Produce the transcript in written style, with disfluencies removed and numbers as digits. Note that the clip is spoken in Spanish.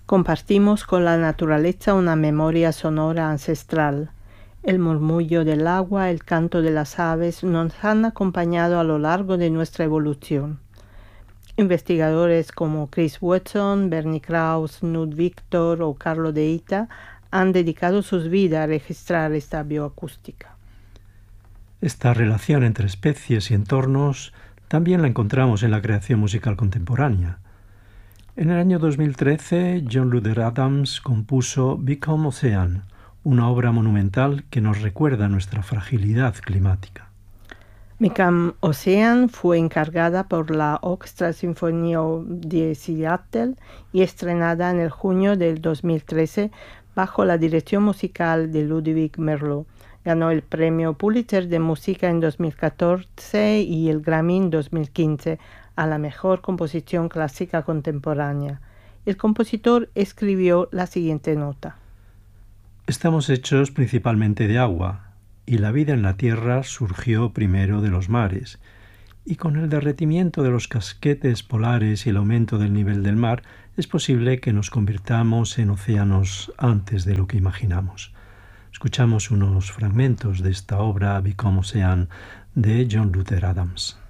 Compartimos con la naturaleza una memoria sonora ancestral. El murmullo del agua, el canto de las aves nos han acompañado a lo largo de nuestra evolución. Investigadores como Chris Watson, Bernie Krause, Knut Victor o Carlo De Ita han dedicado sus vidas a registrar esta bioacústica. Esta relación entre especies y entornos también la encontramos en la creación musical contemporánea. En el año 2013, John Luther Adams compuso Become Ocean, una obra monumental que nos recuerda nuestra fragilidad climática. Become Ocean fue encargada por la Orchestra Sinfónica de Seattle y estrenada en el junio del 2013 bajo la dirección musical de Ludwig Merlo. Ganó el premio Pulitzer de Música en 2014 y el Grammy en 2015 a la mejor composición clásica contemporánea. El compositor escribió la siguiente nota. Estamos hechos principalmente de agua, y la vida en la Tierra surgió primero de los mares, y con el derretimiento de los casquetes polares y el aumento del nivel del mar, es posible que nos convirtamos en océanos antes de lo que imaginamos. Escuchamos unos fragmentos de esta obra Become Ocean de John Luther Adams.